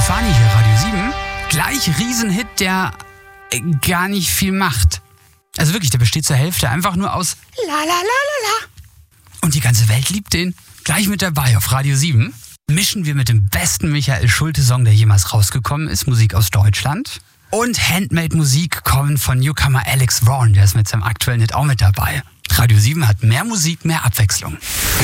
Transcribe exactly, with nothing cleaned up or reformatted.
Stefani hier, Radio sieben. Gleich Riesenhit, der äh, gar nicht viel macht. Also wirklich, der besteht zur Hälfte einfach nur aus La la la la la. Und die ganze Welt liebt den. Gleich mit dabei auf Radio sieben. Mischen wir mit dem besten Michael Schulte-Song, der jemals rausgekommen ist, Musik aus Deutschland. Und Handmade-Musik kommt von Newcomer Alex Vaughn, der ist mit seinem aktuellen Hit auch mit dabei. Radio sieben hat mehr Musik, mehr Abwechslung.